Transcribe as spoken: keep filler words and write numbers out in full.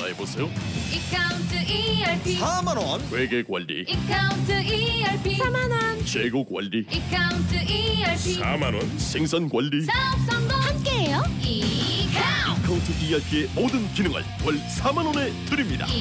전화해보세요. 이카운트 이알피 사만 원. 회계 관리, 이카운트 이알피 사만 원 재고 관리, 이카운트 이알피 사만 원. 생산 관리, 사업 성공 함께해요. 이카운트 이카운트 이알피의 모든 기능을 월 사만 원에 드립니다.